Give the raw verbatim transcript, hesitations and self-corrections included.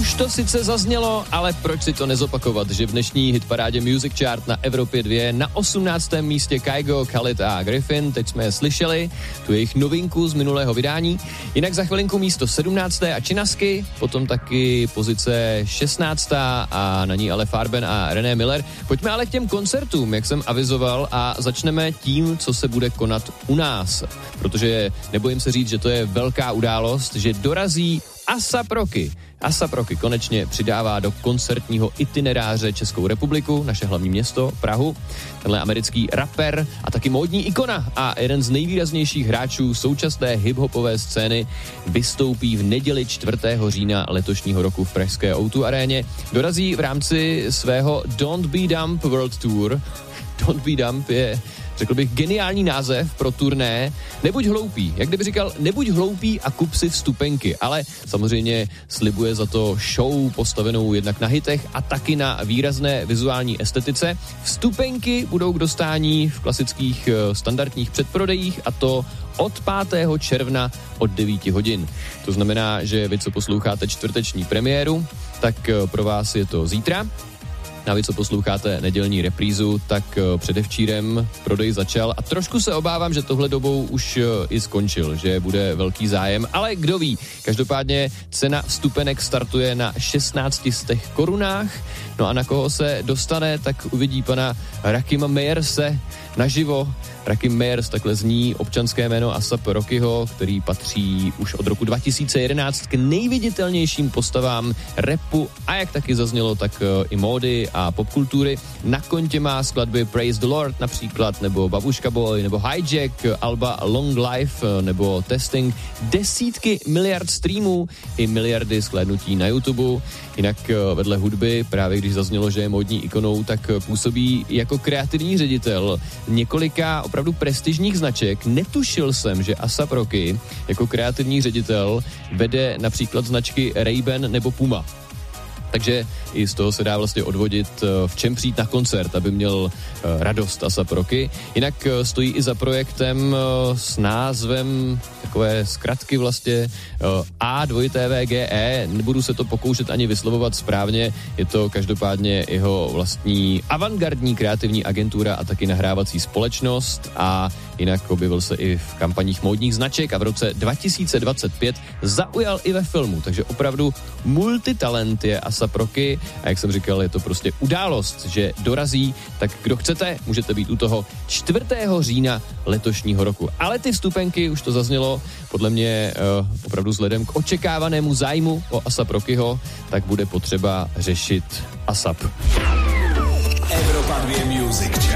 Už to sice zaznělo, ale proč si to nezopakovat, že v dnešní hitparádě Music Chart na Evropě dva na osmnáctém místě Kygo, Khalid a Griffin, teď jsme je slyšeli, tu jejich novinku z minulého vydání. Jinak za chvilinku místo sedmnácté a Činasky, potom taky pozice šestnáctá a na ní ale Farben a René Miller. Pojďme ale k těm koncertům, jak jsem avizoval, a začneme tím, co se bude konat u nás, protože nebojím se říct, že to je velká událost, že dorazí ASAP Rocky. ASAP Rocky konečně přidává do koncertního itineráře Českou republiku, naše hlavní město, Prahu. Tenhle americký rapper a taky módní ikona a jeden z nejvýraznějších hráčů současné hiphopové scény vystoupí v neděli čtvrtého října letošního roku v pražské ó dva aréně. Dorazí v rámci svého Don't Be Dumb World Tour. Don't Be Dumb je, řekl bych, geniální název pro turné. Nebuď hloupý, jak kdyby říkal, nebuď hloupý a kup si vstupenky, ale samozřejmě slibuje za to show postavenou jednak na hitech a taky na výrazné vizuální estetice. Vstupenky budou k dostání v klasických standardních předprodejích, a to od pátého června od devět hodin. To znamená, že vy, co posloucháte čtvrteční premiéru, tak pro vás je to zítra. A vy, co posloucháte nedělní reprízu, tak předevčírem prodej začal a trošku se obávám, že tohle dobou už i skončil, že bude velký zájem, ale kdo ví. Každopádně cena vstupenek startuje na šestnáct set korunách, no a na koho se dostane, tak uvidí pana Rakima Meyerse naživo. Rakim Meyers, takhle zní občanské jméno ASAP Rockyho, který patří už od roku dva tisíce jedenáct k nejviditelnějším postavám rapu a jak taky zaznělo, tak i módy a popkultury. Na kontě má skladby Praise the Lord například, nebo Babuška Boy, nebo Hijack, alba Long Life, nebo Testing, desítky miliard streamů i miliardy shlédnutí na YouTube. Jinak vedle hudby, právě když zaznělo, že je módní ikonou, tak působí jako kreativní ředitel několika opravdu prestižních značek. Netušil jsem, že ASAP Rocky jako kreativní ředitel vede například značky Ray-Ban nebo Puma. Takže i z toho se dá vlastně odvodit, v čem přijít na koncert, aby měl radost ASAP Rocky. Jinak stojí i za projektem s názvem takové zkratky vlastně A dva V G E. Nebudu se to pokoušet ani vyslovovat správně, je to každopádně jeho vlastní avantgardní kreativní agentura a taky nahrávací společnost, a jinak objevil se i v kampaních módních značek a v roce dva tisíce dvacet pět zaujal i ve filmu, takže opravdu multitalent je ASAP Rocky a jak jsem říkal, je to prostě událost, že dorazí, tak kdo chcete, můžete být u toho čtvrtého října letošního roku. Ale ty vstupenky, už to zaznělo, podle mě uh, opravdu vzhledem k očekávanému zájmu o ASAP Rockyho, tak bude potřeba řešit ASAP. Evropa dva Music Chart.